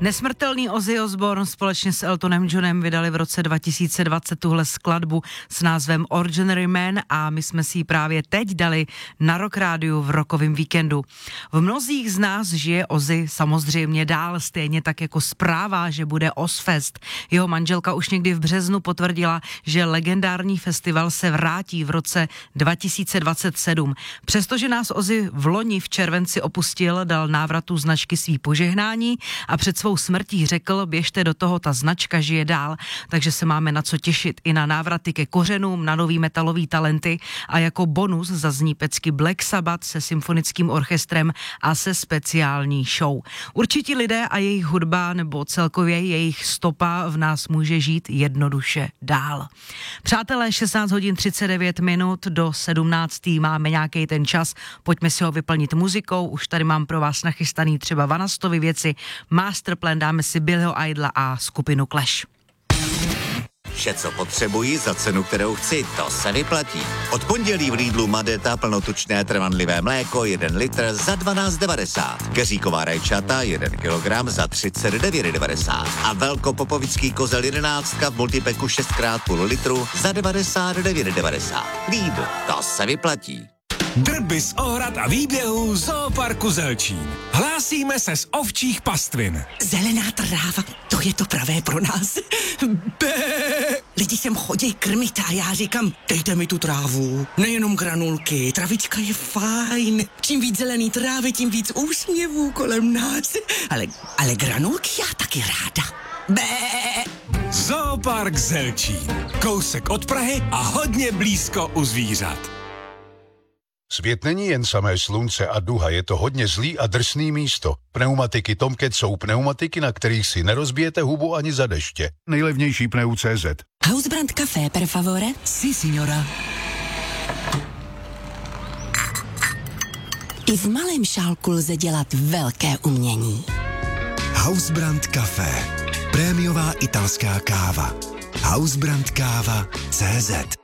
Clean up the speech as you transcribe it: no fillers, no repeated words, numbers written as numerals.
Nesmrtelný Ozzy Osbourne společně s Eltonem Johnem vydali v roce 2020 tuhle skladbu s názvem Ordinary Man a my jsme si ji právě teď dali na Rock Rádiu v rokovém víkendu. V mnozích z nás žije Ozzy samozřejmě dál, stejně tak jako zpráva, že bude Ozzfest. Jeho manželka už někdy v březnu potvrdila, že legendární festival se vrátí v roce 2027. Přestože nás Ozzy v loni v červenci opustil, dal návratu značky svý požehnání a před svou smrtí řekl, běžte do toho, ta značka žije dál, takže se máme na co těšit i na návraty ke kořenům, na nový metalový talenty a jako bonus zazní pecky Black Sabbath se symfonickým orchestrem a se speciální show. Určitě lidé a jejich hudba nebo celkově jejich stopa v nás může žít jednoduše dál. Přátelé, 16 hodin 39 minut do 17. máme nějaký ten čas, pojďme si ho vyplnit muzikou, už tady mám pro vás nachystaný třeba Vanastovy věci, Masterplan, dáme si Billyho Idla a skupinu Clash. Vše, co potřebuji za cenu, kterou chci, to se vyplatí. Od pondělí v Lidlu Madeta plnotučné trvanlivé mléko 1 litr za 12,90. Keříková rajčata 1 kilogram za 39,90. A velkopopovický kozel 11 v multipeku 6x0,5 litru za 99,90. Lidl, to se vyplatí. Drby z ohrad a výběhů Zooparku Zelčín. Hlásíme se z ovčích pastvin. Zelená tráva, to je to pravé pro nás. Bé! Lidi sem chodí krmit a já říkám, dejte mi tu trávu. Nejenom granulky, travička je fajn. Čím víc zelený trávy, tím víc úsměvů kolem nás. Ale granulky já taky ráda. Bé! Zoopark Zelčín. Kousek od Prahy a hodně blízko u zvířat. Svět není jen samé slunce a duha, je to hodně zlý a drsný místo. Pneumatiky Tomcat jsou pneumatiky, na kterých si nerozbijete hubu ani za deště. Nejlevnější pneu.cz. Hausbrand Café, per favore? Si, signora. I v malém šálku lze dělat velké umění. Hausbrand Café. Prémiová italská káva. Hausbrand káva.cz